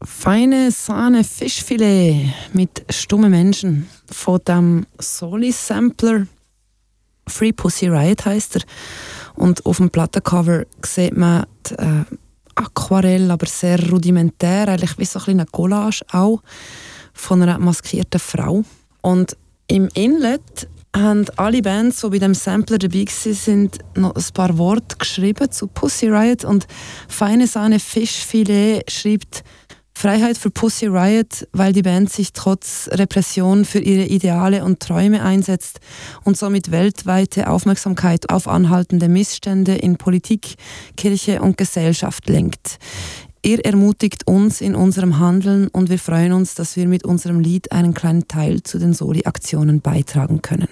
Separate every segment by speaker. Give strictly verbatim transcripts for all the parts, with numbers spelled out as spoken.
Speaker 1: Feine Sahne Fischfilet mit stummen Menschen von dem Soli-Sampler. Free Pussy Riot heisst er. Und auf dem Plattencover sieht man die, äh, Aquarell, aber sehr rudimentär, eigentlich wie so ein kleiner Collage auch von einer maskierten Frau. Und im Inlet haben alle Bands, die bei dem Sampler dabei waren, noch ein paar Worte geschrieben zu Pussy Riot. Und Feine Sahne Fischfilet schreibt Freiheit für Pussy Riot, weil die Band sich trotz Repression für ihre Ideale und Träume einsetzt und somit weltweite Aufmerksamkeit auf anhaltende Missstände in Politik, Kirche und Gesellschaft lenkt. Ihr ermutigt uns in unserem Handeln und wir freuen uns, dass wir mit unserem Lied einen kleinen Teil zu den Soli-Aktionen beitragen können.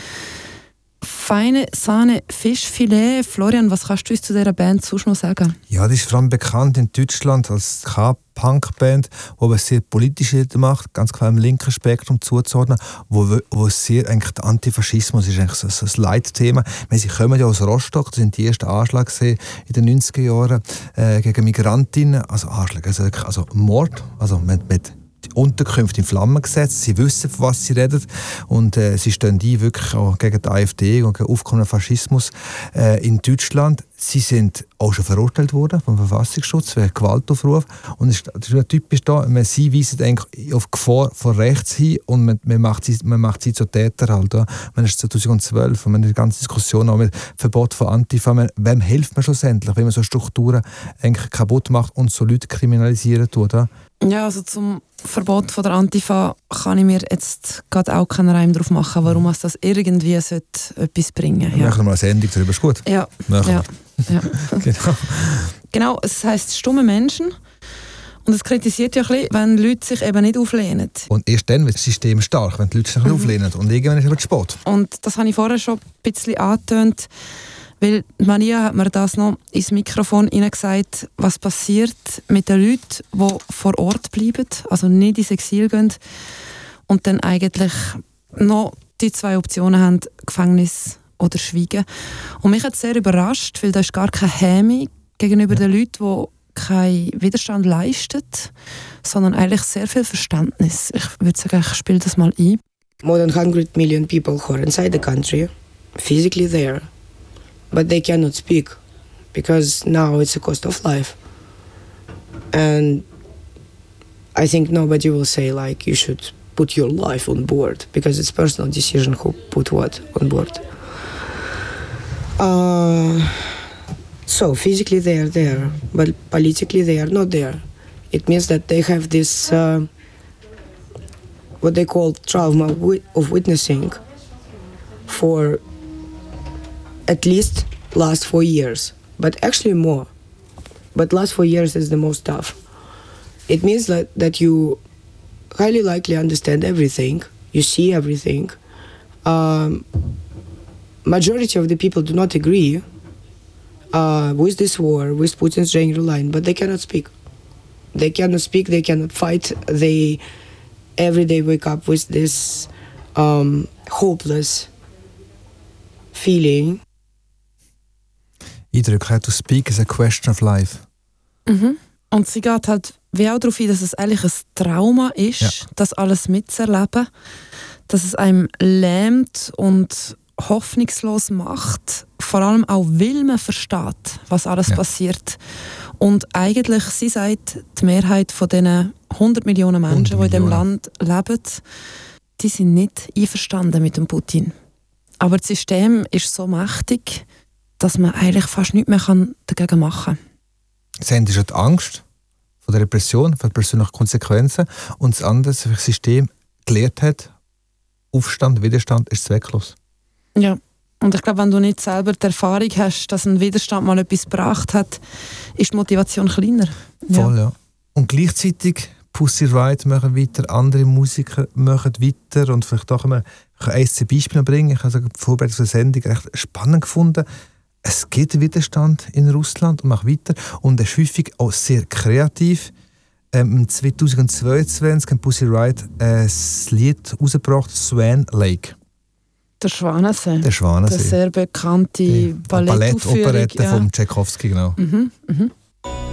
Speaker 1: Feine Sahne Fischfilet. Florian, was kannst du uns zu dieser Band sonst noch sagen?
Speaker 2: Ja, die ist vor allem bekannt in Deutschland als K-Punk-Band, die aber sehr politische Lieder macht, ganz klar im linken Spektrum zuzuordnen, wo, wo sehr eigentlich der Antifaschismus ist eigentlich so, so ein Leitthema. Sie kommen ja aus Rostock, das sind die ersten Anschläge in den neunziger Jahren äh, gegen Migrantinnen, also Anschläge, also, also Mord, also mit, mit die Unterkünfte in Flammen gesetzt. Sie wissen, von was sie reden. Und äh, sie stehen die wirklich auch gegen die AfD und gegen aufkommenden Faschismus äh, in Deutschland. Sie sind auch schon verurteilt worden vom Verfassungsschutz wegen Gewaltaufruf. Und es ist typisch da, man, sie weisen eigentlich auf Gefahr von rechts hin und man, man, macht, sie, man macht sie zu Täter halt. Ja. Man ist zweitausendzwölf und man hat die ganze Diskussion auch mit Verbot von Antifa. Man, wem hilft man schlussendlich, wenn man so Strukturen eigentlich kaputt macht und so Leute kriminalisieren tut? Ja,
Speaker 1: ja, also zum Verbot von der Antifa kann ich mir jetzt gerade auch keinen Reim drauf machen, warum es das irgendwie sollte etwas bringen sollte.
Speaker 2: Wir machen mal eine Sendung darüber, ist gut?
Speaker 1: Ja. ja. ja.
Speaker 2: Genau.
Speaker 1: Genau, es heisst stumme Menschen. Und es kritisiert ja ein bisschen, wenn Leute sich eben nicht auflehnen.
Speaker 2: Und erst dann wird das System stark, wenn die Leute sich nicht mhm. auflehnen. Und irgendwann ist es zu spät.
Speaker 1: Und das habe ich vorher schon ein bisschen angetönt. Weil Maria hat mir das noch ins Mikrofon gesagt, was passiert mit den Leuten, die vor Ort bleiben, also nicht ins Exil gehen und dann eigentlich noch die zwei Optionen haben, Gefängnis oder Schweigen. Und mich hat es sehr überrascht, weil da ist gar keine Häme gegenüber ja. den Leuten, die keinen Widerstand leisten, sondern eigentlich sehr viel Verständnis. Ich würde sagen, ich spiele das mal ein.
Speaker 3: More than one hundred million people who are inside the country, physically there. But they cannot speak because now it's a cost of life. And I think nobody will say like you should put your life on board because it's personal decision who put what on board. Uh, so physically they are there, but politically they are not there. It means that they have this uh, what they call trauma of witnessing for at least last four years, but actually more. But last four years is the most tough. It means that, that you highly likely understand everything, you see everything. Um, majority of the people do not agree uh, with this war, with Putin's general line, but they cannot speak. They cannot speak, they cannot fight. They every day wake up with this um, hopeless feeling.
Speaker 2: Eindrücklich, to speak is a question of life.
Speaker 1: Mhm. Und sie geht halt wie auch darauf ein, dass es eigentlich ein Trauma ist, ja. das alles mitzuerleben, dass es einem lähmt und hoffnungslos macht, vor allem auch, weil man versteht, was alles ja. passiert. Und eigentlich, sie sagt, die Mehrheit von diesen hundert Millionen Menschen, die in diesem Land leben, die sind nicht einverstanden mit dem Putin. Aber das System ist so mächtig, dass man eigentlich fast nichts mehr dagegen machen kann.
Speaker 2: Das eine ist ja die Angst vor der Repression, vor den persönlichen Konsequenzen. Und das andere, dass das System gelehrt hat, Aufstand, Widerstand ist zwecklos.
Speaker 1: Ja, und ich glaube, wenn du nicht selber die Erfahrung hast, dass ein Widerstand mal etwas gebracht hat, ist die Motivation kleiner.
Speaker 2: Voll, ja. ja. Und gleichzeitig Pussy Riot machen weiter, andere Musiker machen weiter und vielleicht auch mal ein, zwei Beispiele bringen. Ich habe die Vorbereitung zur Sendung recht spannend gefunden. Es gibt Widerstand in Russland und macht weiter und er ist häufig auch sehr kreativ. Ähm, zweitausendzweiundzwanzig hat Pussy Riot ein Lied rausgebracht, Swan Lake.
Speaker 1: Der Schwanensee.
Speaker 2: Der Schwanensee.
Speaker 1: Der sehr bekannte Ballettaufführung.
Speaker 2: Ballettoperette ja. von Tchaikovsky, genau.
Speaker 1: Mhm, mhm.